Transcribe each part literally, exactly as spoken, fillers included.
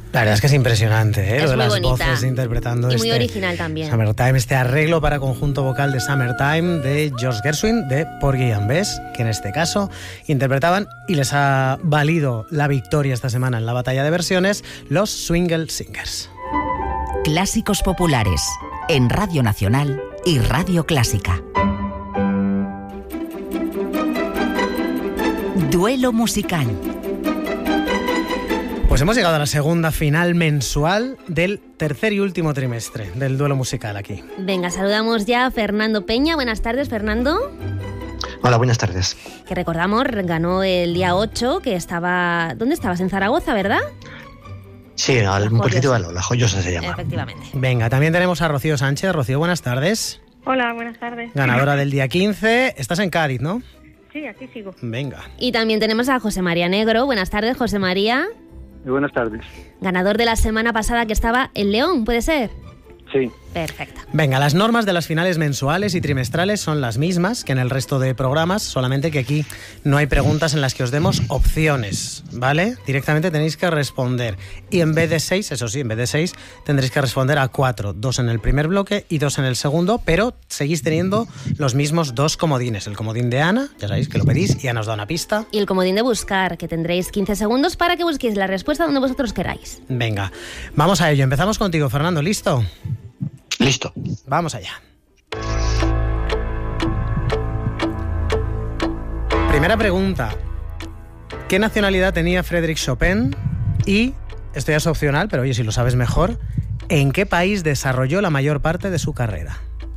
La verdad es que es impresionante, ¿eh? Es Lo de muy las bonita. voces interpretando Y este muy original también. Summertime, este arreglo para conjunto vocal de Summertime de George Gershwin de Porgy and Bess, que en este caso interpretaban y les ha valido la victoria esta semana en la batalla de versiones los Swingle Singers. Clásicos populares en Radio Nacional y Radio Clásica. Duelo musical. Pues hemos llegado a la segunda final mensual del tercer y último trimestre del duelo musical aquí. Venga, saludamos ya a Fernando Peña. Buenas tardes, Fernando. Hola, buenas tardes. Que recordamos, ganó el día ocho, que estaba... ¿Dónde estabas? En Zaragoza, ¿verdad? Sí, al, un poquito de La Joyosa se llama. Efectivamente. Venga, también tenemos a Rocío Sánchez. Rocío, buenas tardes. Hola, buenas tardes. Ganadora del día quince. Estás en Cádiz, ¿no? Sí, aquí sigo. Venga. Y también tenemos a José María Negro. Buenas tardes, José María. Muy buenas tardes. Ganador de la semana pasada que estaba en León, ¿puede ser? Sí. Perfecto. Venga, las normas de las finales mensuales y trimestrales son las mismas que en el resto de programas, solamente que aquí no hay preguntas en las que os demos opciones, ¿vale? Directamente tenéis que responder. Y en vez de seis, eso sí, en vez de seis, tendréis que responder a cuatro. Dos en el primer bloque y dos en el segundo, pero seguís teniendo los mismos dos comodines. El comodín de Ana, ya sabéis que lo pedís y Ana os da una pista. Y el comodín de buscar, que tendréis quince segundos para que busquéis la respuesta donde vosotros queráis. Venga, vamos a ello. Empezamos contigo, Fernando. ¿Listo? Listo. Vamos allá. Primera pregunta. ¿Qué nacionalidad tenía Frédéric Chopin? Y, esto ya es opcional, pero oye, si lo sabes mejor, ¿en qué país desarrolló la mayor parte de su carrera?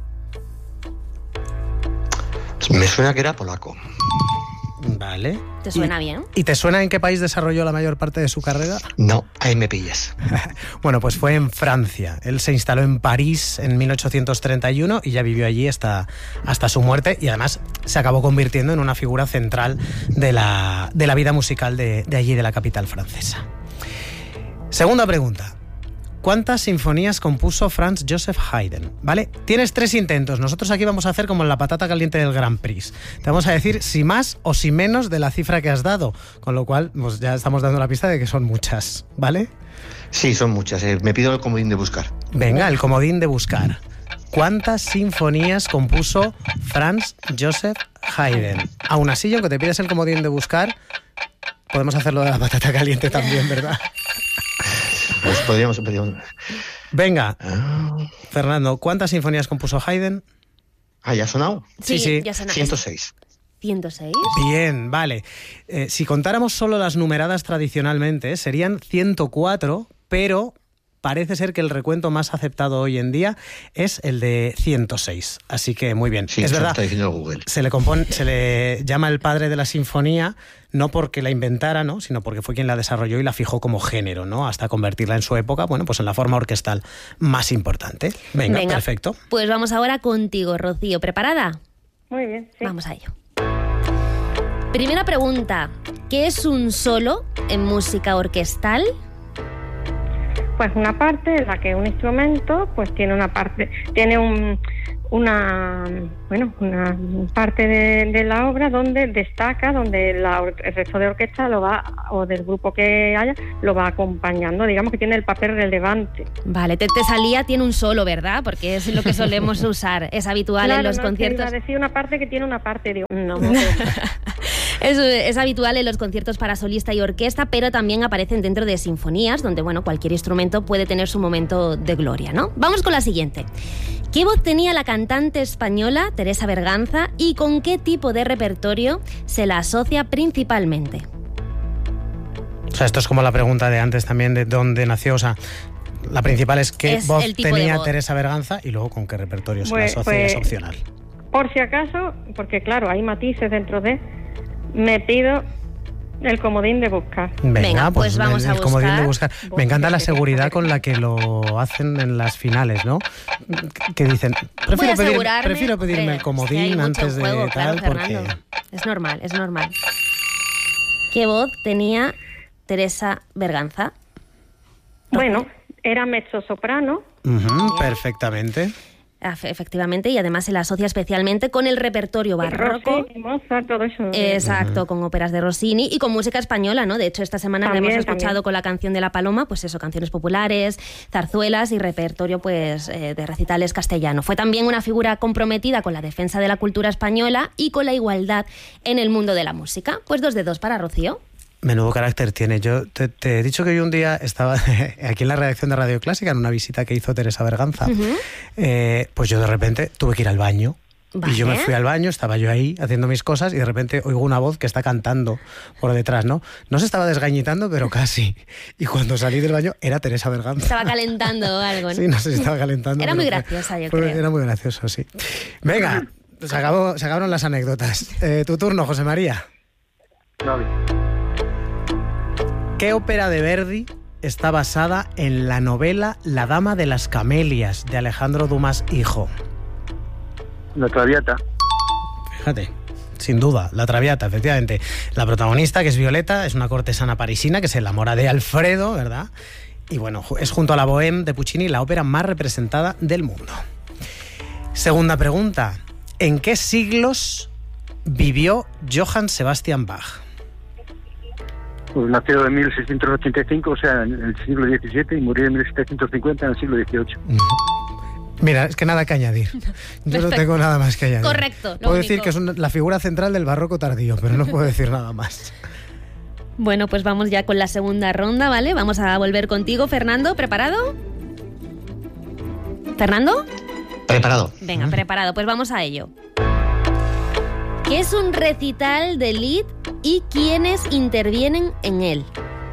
Me suena que era polaco. Vale. ¿Te suena ¿Y, bien? ¿Y te suena en qué país desarrolló la mayor parte de su carrera? No, ahí me pillas. Bueno, pues fue en Francia. Él se instaló en París en mil ochocientos treinta y uno y ya vivió allí hasta, hasta su muerte, y además se acabó convirtiendo en una figura central de la, de la vida musical de, de allí, de la capital francesa. Segunda pregunta. ¿Cuántas sinfonías compuso Franz Joseph Haydn? ¿Vale? Tienes tres intentos. Nosotros aquí vamos a hacer como en la patata caliente del Grand Prix. Te vamos a decir si más o si menos de la cifra que has dado. Con lo cual, pues ya estamos dando la pista de que son muchas, ¿vale? Sí, son muchas. Eh. Me pido el comodín de buscar. Venga, el comodín de buscar. ¿Cuántas sinfonías compuso Franz Joseph Haydn? Aún así, aunque te pides el comodín de buscar, podemos hacerlo de la patata caliente también, ¿verdad? Pues podríamos... podríamos... Venga, ah. Fernando, ¿cuántas sinfonías compuso Haydn? Ah, ¿ya ha sonado? Sí, Sí, sí. ya suena. ciento seis. ¿ciento seis? Bien, vale. Eh, si contáramos solo las numeradas tradicionalmente, serían ciento cuatro, pero parece ser que el recuento más aceptado hoy en día es el de ciento seis. Así que muy bien. Sí, es eso verdad. está diciendo Google. Se le compone, se le llama el padre de la sinfonía, no porque la inventara, ¿no?, sino porque fue quien la desarrolló y la fijó como género, ¿no?, hasta convertirla en su época, bueno, pues en la forma orquestal más importante. Venga, Venga, perfecto. Pues vamos ahora contigo, Rocío. ¿Preparada? Muy bien, sí. Vamos a ello. Primera pregunta. ¿Qué es un solo en música orquestal? Pues una parte en la que un instrumento pues tiene una parte, tiene un, una, bueno, una parte de, de la obra donde destaca, donde la, el resto de orquesta lo va, o del grupo que haya, lo va acompañando, digamos que tiene el papel relevante. Vale, te, te salía, tiene un solo, ¿verdad? Porque es lo que solemos usar, es habitual Claro, en los no, conciertos. Es que iba a decir una parte que tiene una parte, digo, no. Es, es habitual en los conciertos para solista y orquesta, pero también aparecen dentro de sinfonías, donde bueno, cualquier instrumento puede tener su momento de gloria, ¿no? Vamos con la siguiente. ¿Qué voz tenía la cantante española Teresa Berganza y con qué tipo de repertorio se la asocia principalmente? O sea, esto es como la pregunta de antes también de dónde nació, o sea, la principal es qué Es voz el tipo de tenía voz. Teresa Berganza y luego con qué repertorio se Pues- la asocia, pues- es opcional. Por si acaso, porque claro, hay matices dentro de, me pido el comodín de buscar. Venga, pues vamos el, a el comodín de buscar. buscar. Me encanta la seguridad con la que lo hacen en las finales, ¿no? Que dicen, Voy a prefiero, pedir, asegurarme, prefiero pedirme hombre, el es comodín que hay mucho antes en juego, de claro, tal, porque... Fernando. Es normal, es normal. ¿Qué voz tenía Teresa Berganza? Bueno, era mezzosoprano. Ujú, perfectamente. Efectivamente, y además se la asocia especialmente con el repertorio barroco. Rossini, Mozart, todo eso. Exacto, uh-huh. con óperas de Rossini y con música española, ¿no? De hecho, esta semana también, hemos escuchado también. Con la canción de La Paloma, pues eso, canciones populares, zarzuelas y repertorio pues eh, de recitales castellano. Fue también una figura comprometida con la defensa de la cultura española y con la igualdad en el mundo de la música. Pues dos de dos para Rocío. Menudo carácter tiene. Yo te, te he dicho que yo un día estaba aquí en la redacción de Radio Clásica en una visita que hizo Teresa Berganza. Uh-huh. Eh, pues yo de repente tuve que ir al baño. Vale. Y yo me fui al baño, estaba yo ahí haciendo mis cosas y de repente oigo una voz que está cantando por detrás, ¿no? No se estaba desgañitando, pero casi. Y cuando salí del baño era Teresa Berganza. Estaba calentando algo, ¿no? Sí, no sé si estaba calentando. Era muy graciosa, yo fue, creo. Era muy gracioso, sí. Venga, se, acabó, se acabaron las anécdotas. Eh, tu turno, José María. Vale. ¿Qué ópera de Verdi está basada en la novela La Dama de las Camelias, de Alejandro Dumas hijo? La Traviata. Fíjate, sin duda, La Traviata, efectivamente. La protagonista, que es Violeta, es una cortesana parisina que se enamora de Alfredo, ¿verdad? Y bueno, es junto a la Bohème de Puccini la ópera más representada del mundo. Segunda pregunta. ¿En qué siglos vivió Johann Sebastian Bach? Pues nació en mil seiscientos ochenta y cinco, o sea, en el siglo diecisiete, y murió en mil setecientos cincuenta, en el siglo dieciocho. Mira, es que nada que añadir. Yo no tengo nada más que añadir. Correcto. Puedo decir que es una, la figura central del barroco tardío, pero no puedo decir nada más. Bueno, pues vamos ya con la segunda ronda, ¿vale? Vamos a volver contigo, Fernando. ¿Preparado? ¿Fernando? Preparado. Venga, preparado. Pues vamos a ello. ¿Qué es un recital de Lied y quiénes intervienen en él?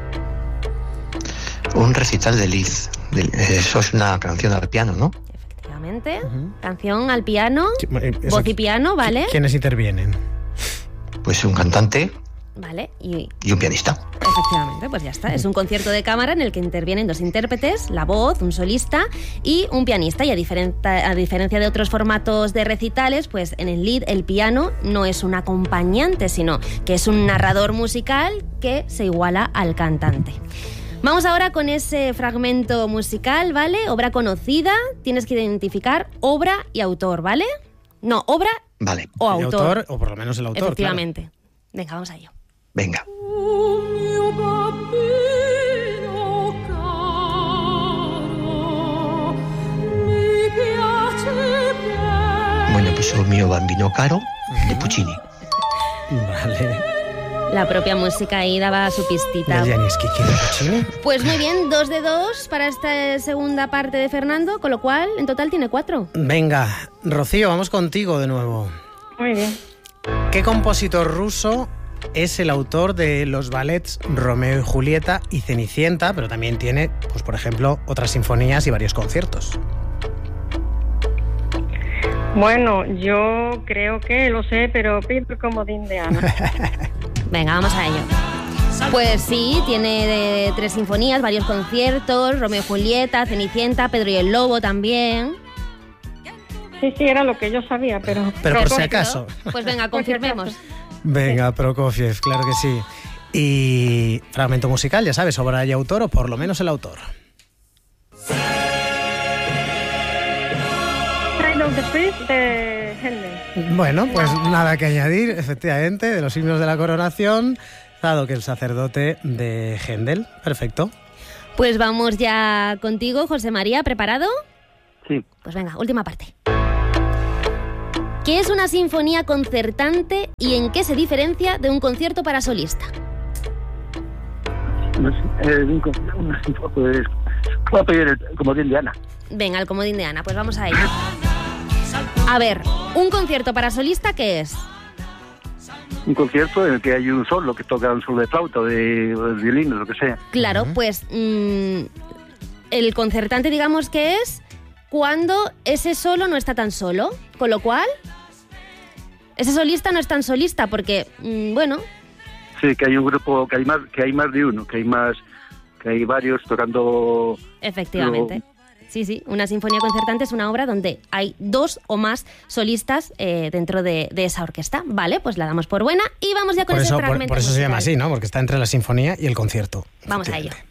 Un recital de Lied. Eso es una canción al piano, ¿no? Efectivamente. Uh-huh. Canción al piano, Eso, voz y piano, ¿vale? ¿Quiénes intervienen? Pues un cantante. Vale. Y, y un pianista. Efectivamente, pues ya está. Es un concierto de cámara en el que intervienen dos intérpretes, la voz, un solista y un pianista. Y a, diferen- a diferencia de otros formatos de recitales, pues en el Lied el piano no es un acompañante, sino que es un narrador musical que se iguala al cantante. Vamos ahora con ese fragmento musical, ¿vale? Obra conocida, tienes que identificar obra y autor, ¿vale? No, obra vale. o autor. autor. O por lo menos el autor, efectivamente. Claro. Venga, vamos a ello. Venga. Bueno, pues un mio bambino caro de Puccini. Vale. La propia música ahí daba su pistita. Pues muy bien, dos de dos para esta segunda parte de Fernando, con lo cual en total tiene cuatro. Venga, Rocío, vamos contigo de nuevo. Muy bien. ¿Qué compositor ruso es el autor de los ballets Romeo y Julieta y Cenicienta, pero también tiene, pues por ejemplo, otras sinfonías y varios conciertos? Bueno, yo creo que lo sé, pero pido el comodín de Ana. Venga, vamos a ello. Pues sí, tiene de tres sinfonías, varios conciertos, Romeo y Julieta, Cenicienta, Pedro y el Lobo también. Sí, sí, era lo que yo sabía, pero... Pero por si acaso. Pues venga, confirmemos. Venga, Prokofiev, claro que sí. Y fragmento musical, ya sabes, obra y autor, o por lo menos el autor. Train of the Street de Händel. Bueno, pues nada que añadir, efectivamente, de los himnos de la coronación, dado que el sacerdote de Händel. Perfecto. Pues vamos ya contigo, José María, ¿preparado? Sí. Pues venga, última parte. ¿Qué es una sinfonía concertante y en qué se diferencia de un concierto para solista? No sé, eh, un, una, pues, voy a pedir el comodín de Ana. Venga, el comodín de Ana, pues vamos a ello. A ver, ¿un concierto para solista qué es? Un concierto en el que hay un solo que toca un solo de flauta, de, de violín, lo que sea. Claro, uh-huh. pues mmm, el concertante, digamos que es cuando ese solo no está tan solo, con lo cual ese solista no es tan solista porque, mmm, bueno... Sí, que hay un grupo, que hay más, que hay más de uno, que hay más, que hay varios tocando... Efectivamente. Lo... Sí, sí, una sinfonía concertante es una obra donde hay dos o más solistas eh, dentro de, de esa orquesta. Vale, pues la damos por buena y vamos ya con por ese eso, fragmento por, por eso musical. se llama así, ¿no? Porque está entre la sinfonía y el concierto. Vamos a ello.